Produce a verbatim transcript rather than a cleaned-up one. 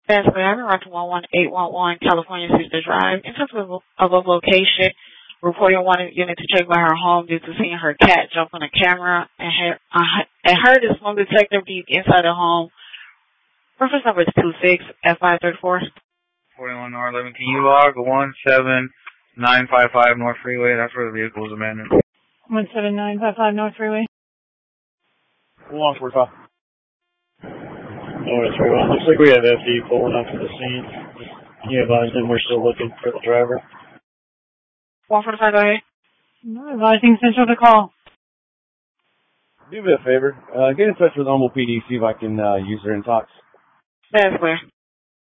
That's where I'm in one one eight one one California Sister Drive. In terms of, of a location, reporter wanted unit to check by her home due to seeing her cat jump on a camera and, her, uh, and heard a smoke detector beep inside the home. Reference number is two six F five three four. forty-one R eleven. Can you log one seven nine five five North Freeway? That's where the vehicle was abandoned. one seven nine five five North Freeway. one forty-five. North Freeway. Looks like we have F D pulling up to the scene. You advise them we're still looking for the driver. one forty-five, go ahead. No, advising Central to call. Do me a favor. Uh, get in touch with Humble P D, see if I can uh, use their intox. That's where.